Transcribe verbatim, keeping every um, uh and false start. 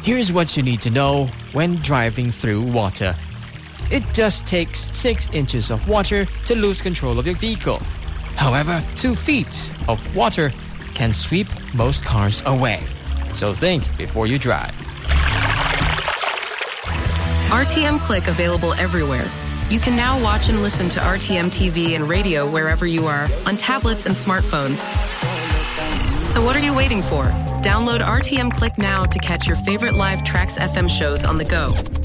Here's what you need to know when driving through water. It just takes six inches of water to lose control of your vehicle. However, two feet of water can sweep most cars away. So think before you drive. R T M Click available everywhere. You can now watch and listen to R T M T V and radio wherever you are on tablets and smartphones. So what are you waiting for? Download R T M Click now to catch your favorite live Trax F M shows on the go.